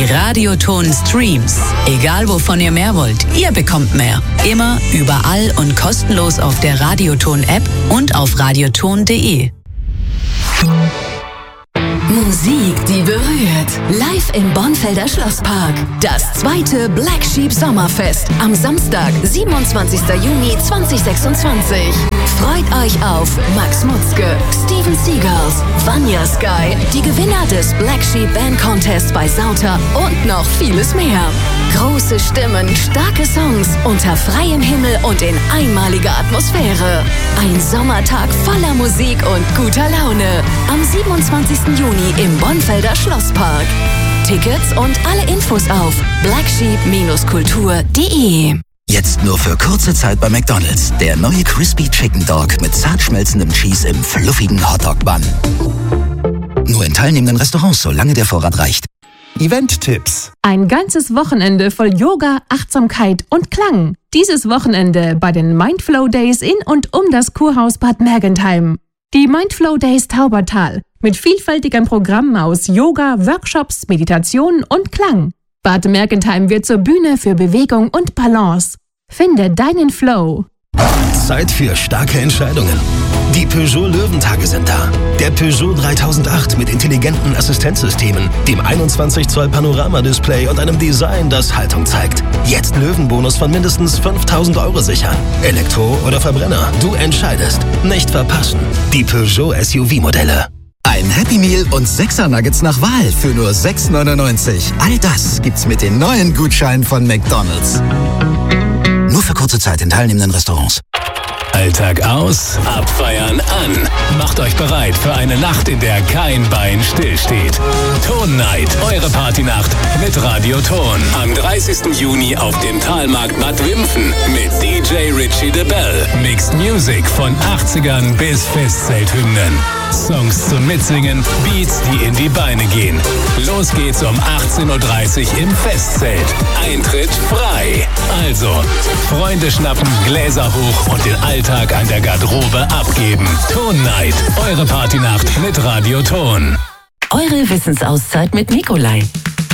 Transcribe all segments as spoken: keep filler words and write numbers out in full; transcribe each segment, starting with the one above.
Die Radioton Streams. Egal wovon ihr mehr wollt, ihr bekommt mehr. Immer, überall und kostenlos auf der Radioton-App und auf radioton punkt de. Musik, die berührt. Live im Bonfelder Schlosspark. Das zweite Black Sheep Sommerfest am Samstag, siebenundzwanzigsten Juni zweitausendsechsundzwanzig. Freut euch auf Max Mutzke, Steven Seagulls, Vanya Sky, die Gewinner des Black Sheep Band Contest bei Sauter und noch vieles mehr. Große Stimmen, starke Songs, unter freiem Himmel und in einmaliger Atmosphäre. Ein Sommertag voller Musik und guter Laune. Am siebenundzwanzigsten Juni im Bonfelder Schlosspark. Tickets und alle Infos auf black sheep Bindestrich kultur punkt de. Jetzt nur für kurze Zeit bei McDonald's. Der neue Crispy Chicken Dog mit zart schmelzendem Cheese im fluffigen Hotdog-Bun. Nur in teilnehmenden Restaurants, solange der Vorrat reicht. Event-Tipps. Ein ganzes Wochenende voll Yoga, Achtsamkeit und Klang. Dieses Wochenende bei den Mindflow Days in und um das Kurhaus Bad Mergentheim. Die Mindflow Days Taubertal mit vielfältigem Programm aus Yoga, Workshops, Meditation und Klang. Bad Mergentheim wird zur Bühne für Bewegung und Balance. Finde deinen Flow. Zeit für starke Entscheidungen. Die Peugeot Löwentage sind da. Der Peugeot dreitausendacht mit intelligenten Assistenzsystemen, dem einundzwanzig Zoll Panoramadisplay und einem Design, das Haltung zeigt. Jetzt Löwenbonus von mindestens fünftausend Euro sichern. Elektro oder Verbrenner, du entscheidest. Nicht verpassen. Die Peugeot S U V-Modelle. Ein Happy Meal und sechser Nuggets nach Wahl für nur sechs neunundneunzig. All das gibt's mit den neuen Gutscheinen von McDonald's. Nur für kurze Zeit in teilnehmenden Restaurants. Alltag aus, abfeiern an. Macht euch bereit für eine Nacht, in der kein Bein stillsteht. Ton Night, eure Partynacht mit Radioton. Am dreißigsten Juni auf dem Talmarkt Bad Wimpfen mit D J Richie de Bell. Mixed Music von achtzigern bis Festzelthymnen. Songs zum Mitsingen, Beats, die in die Beine gehen. Los geht's um achtzehn Uhr dreißig im Festzelt. Eintritt frei. Also, Freunde schnappen, Gläser hoch und den Alltag an der Garderobe abgeben. Ton Night, eure Partynacht mit Radioton. Eure Wissensauszeit mit Nikolai.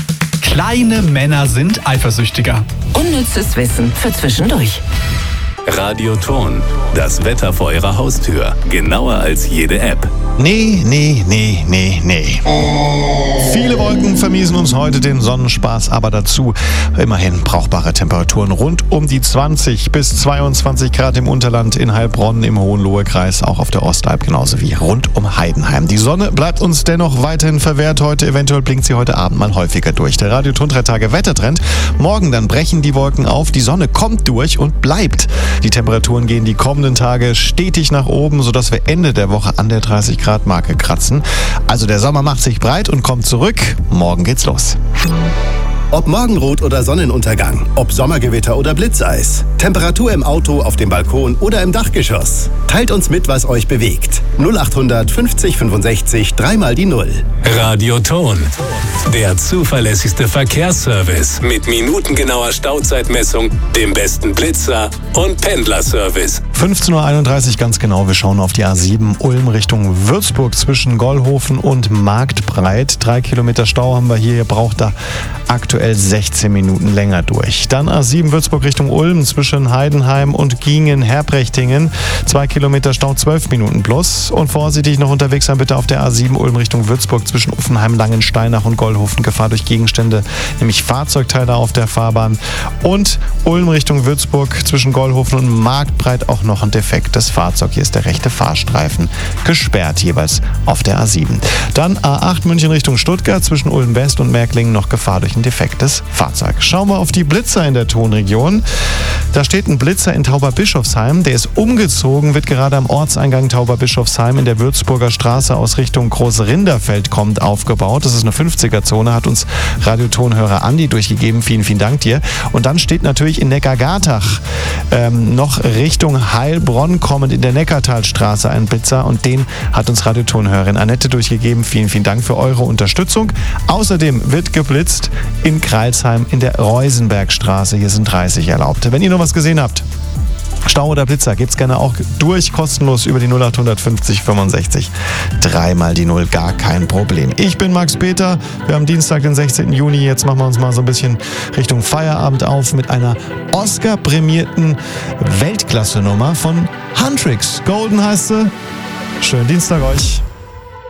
Kleine Männer sind eifersüchtiger. Unnützes Wissen für zwischendurch. Radioton, das Wetter vor eurer Haustür. Genauer als jede App. Nee, nee, nee, nee, nee. Viele Wolken vermiesen uns heute den Sonnenspaß, aber dazu immerhin brauchbare Temperaturen rund um die zwanzig bis zweiundzwanzig Grad im Unterland, in Heilbronn, im Hohenlohe-Kreis, auch auf der Ostalb, genauso wie rund um Heidenheim. Die Sonne bleibt uns dennoch weiterhin verwehrt heute. Eventuell blinkt sie heute Abend mal häufiger durch. Der Radioton drei Tage Wettertrend. Morgen dann brechen die Wolken auf, die Sonne kommt durch und bleibt. Die Temperaturen gehen die kommenden Tage stetig nach oben, sodass wir Ende der Woche an der dreißig Grad Marke kratzen. Also der Sommer macht sich breit und kommt zurück. Morgen geht's los. Ob Morgenrot oder Sonnenuntergang, ob Sommergewitter oder Blitzeis, Temperatur im Auto, auf dem Balkon oder im Dachgeschoss. Teilt uns mit, was euch bewegt. null achthundert fünfzig fünfundsechzig, dreimal die Null. Radioton, der zuverlässigste Verkehrsservice mit minutengenauer Stauzeitmessung, dem besten Blitzer und Pendlerservice. fünfzehn Uhr einunddreißig ganz genau. Wir schauen auf die A sieben Ulm Richtung Würzburg zwischen Gollhofen und Marktbreit. Drei Kilometer Stau haben wir hier. Ihr braucht da aktuell sechzehn Minuten länger durch. Dann A sieben Würzburg Richtung Ulm zwischen Heidenheim und Giengen-Herprechtingen. Zwei Kilometer Stau, zwölf Minuten plus. Und vorsichtig noch unterwegs sein bitte auf der A sieben Ulm Richtung Würzburg zwischen Uffenheim, Langensteinach und Gollhofen. Gefahr durch Gegenstände, nämlich Fahrzeugteile auf der Fahrbahn. Und Ulm Richtung Würzburg zwischen Gollhofen und Marktbreit auch noch ein defektes Fahrzeug. Hier ist der rechte Fahrstreifen gesperrt, jeweils auf der A sieben. Dann A acht München Richtung Stuttgart zwischen Ulm West und Märklingen noch Gefahr durch ein defektes Fahrzeug. Schauen wir auf die Blitzer in der Tonregion. Da steht ein Blitzer in Tauberbischofsheim. Der ist umgezogen, wird gerade am Ortseingang Tauberbischofsheim in der Würzburger Straße aus Richtung Großrinderfeld kommt aufgebaut. Das ist eine fünfziger-Zone, hat uns Radiotonhörer Andi durchgegeben. Vielen, vielen Dank dir. Und dann steht natürlich in Neckargartach ähm, noch Richtung Heilbronn kommend in der Neckartalstraße ein Blitzer und den hat uns Radiotonhörerin Annette durchgegeben. Vielen, vielen Dank für eure Unterstützung. Außerdem wird geblitzt in Kreilsheim in der Reusenbergstraße. Hier sind dreißig erlaubt. Wenn ihr noch was gesehen habt, Stau oder Blitzer, geht's gerne auch durch, kostenlos über die null acht fünfzig fünfundsechzig. Dreimal die Null, gar kein Problem. Ich bin Max Peter, wir haben Dienstag, den sechzehnten Juni, jetzt machen wir uns mal so ein bisschen Richtung Feierabend auf mit einer Oscar-prämierten Weltklasse-Nummer von Huntrix. Golden heißt sie. Schönen Dienstag euch.